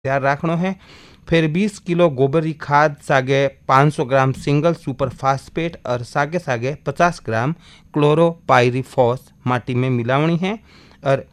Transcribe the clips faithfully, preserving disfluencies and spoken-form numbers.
तैयार रखना है। फिर बीस किलो गोबरी खाद सागे पाँच सौ ग्राम सिंगल सुपर फास्फेट और सागे सागे पचास ग्राम क्लोरोपाइरीफॉस माटी में मिलावनी है। और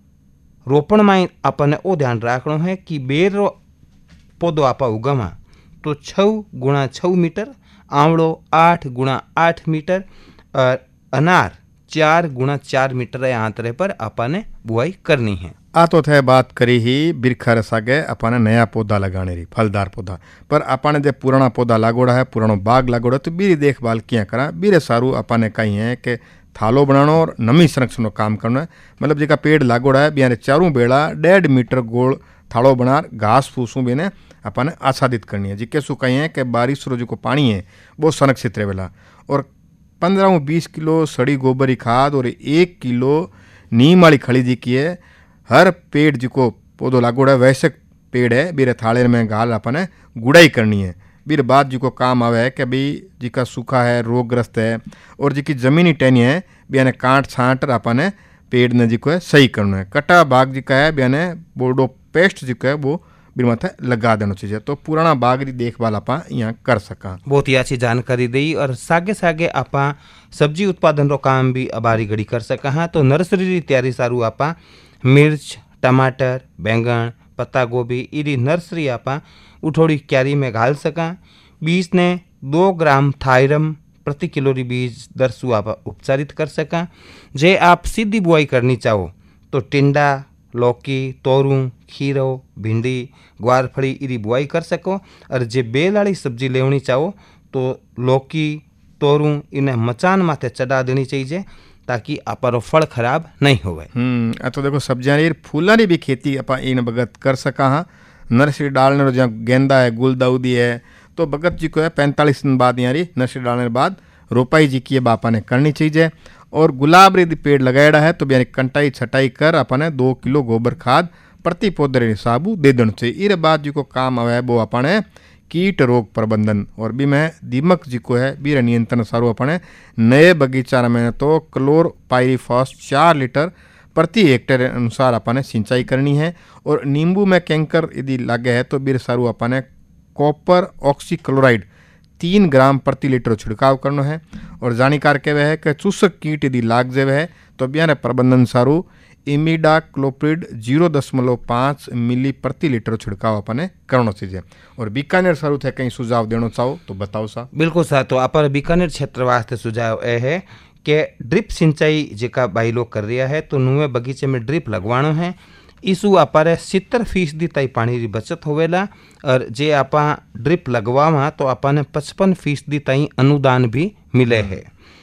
रोपण में अपन ओ ध्यान रखना है कि बेर रो पौधो आप उगावा तो छः गुणा छः मीटर, आवड़ो आठ गुणा आठ मीटर और अनार चार गुणा चार मीटर आंतरे पर अपन बुआई करनी है। आ तो थे बात करी ही बिरखर सागे अपन नया पौधा लगाने री फलदार पौधा, पर अपन जे पुराना पौधा लागोड़ा है, पुरानो बाग लागोड़ा तो बीरी देखभाल किया करा। बीरे सारू अपन कही है कि थालो बनानो और नमी संरक्षण काम करना है। मतलब जेका पेड़ लागोड़ा है बिहारे चारों बेड़ा डेढ़ मीटर गोल थालो बना घास फूसू भी ने अपन आच्छादित करनी है। जिके सु कही है कि बारिश रो जो पानी है वो संरक्षित रहेला। और पंद्रह बीस किलो सड़ी गोबरी खाद और एक किलो नीम वाली खड़ी जी की है। हर पेड़ जिको पौधो लागोड़ा है वैसे पेड़ है बीरे थाले में गाल अपन है गुड़ाई करनी है। बीर बाद जिको काम आवे है कि भाई जिका सूखा है, रोगग्रस्त है और जिकी जमीनी टहनी है बियाने काट छांट अपन है पेड़ ने जिको है सही करना है। कटा बाग जिका है बियाने बोर्डो पेस्ट जिको है वो बीर माथे लगा देना चाहिए तो पुराना बाग री देखभाल आपा यहाँ कर सका। बहुत ही अच्छी जानकारी दी। और सागे सागे आपा सब्जी उत्पादन रो काम भी अबारी घड़ी कर सका हाँ। तो नर्सरी री तैयारी सारू आपा मिर्च, टमाटर, बैंगन, पत्ता गोभी इरी नर्सरी आपा उठोड़ी क्यारी में घाल सका। बीज ने दो ग्राम थायरम प्रति किलो री बीज दरसू आप उपचारित कर सका। जे आप सीधी बुआई करनी चाहो तो टिंडा, लौकी, तोरू, खीरो, भिंडी, ग्वारफड़ी इरी बुआई कर सको। और जे बेल वाली सब्जी लेवनी चाहो तो लौकी, तोरू इन्हें मचान माथे चढ़ा देनी चाहिए ताकि आपरो फल खराब नहीं होवे। हम्म तो देखो सब्जियां री फूलां री भी खेती अपा इन बगत कर सका हाँ। नर्सरी डालने रो जहाँ गेंदा है, गुलदाउदी है तो बगत जी को है पैंतालीस दिन बाद यहाँ री नर्सरी डालने के बाद रोपाई जी की बापा ने करनी चाहिए। और गुलाब री पेड़ लगाएड़ा है तो यानी कंटाई छटाई कर अपन ने दो किलो गोबर खाद प्रति पौधे रे हिसाबू दे देना चाहिए। इरे बाद जी को काम आवे वो अपन है कीट रोग प्रबंधन और भी में दीमक जी को है बीर नियंत्रण सारू अपने नए बगीचा में तो क्लोरोपाइरीफॉस चार लीटर प्रति हेक्टेयर अनुसार अपन सिंचाई करनी है। और नींबू में कैंकर यदि लागे है तो बीर सारू अपन कॉपर ऑक्सीक्लोराइड तीन ग्राम प्रति लीटर छिड़काव करना है। और जानिकार के वह है कि चूसक कीट यदि लाग जावे है तो बियाने प्रबंधन सारू इमिडा क्लोप्रिड जीरो दशमलव पाँच मिली प्रति लीटर छिड़काव अपने करना चाहिए। और बीकानेर सारू थे कहीं सुझाव देना चाहो तो बताओ सा। बिल्कुल सा। तो आप बीकानेर क्षेत्र वास्ते सुझाव यह है कि ड्रिप सिंचाई जेका भाई लोग कर रहा है तो नुए बगीचे में ड्रिप लगवानो है। इसू आपारे सितर फीसदी तई पानी की बचत होवेला। और जे आपा ड्रिप लगवावा तो आपाने पचपन फीसदी तई अनुदान भी मिले है।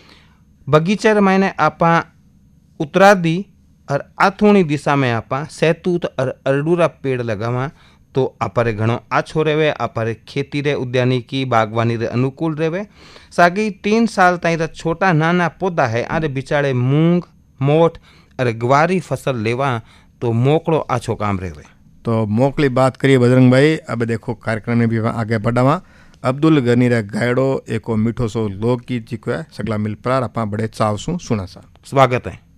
बगीचे मैंने आपा उत्तरादी और आथोनी दिशा में आपा सैतूत और अरडूरा पेड़ लगावा तो आपारे घणो आछो रेवे। आपारे खेती रे उद्यानिकी बागवानी रे अनुकूल रेवे। सागी तीन साल ताई रा छोटा नाना पौधा है आरे बिचारे मूंग, मोठ और ग्वारी फसल लेवा तो मोकड़ो आछो काम रेवे। तो मोकली बात करिए बजरंग भाई। अब देखो कार्यक्रम में भी आगे बढ़ावा। अब्दुल गनी रे गायड़ो एको मीठो सो लोकगीत जी को है सगला मिल पर आपा बड़े चाव सु सुना सा। स्वागत है।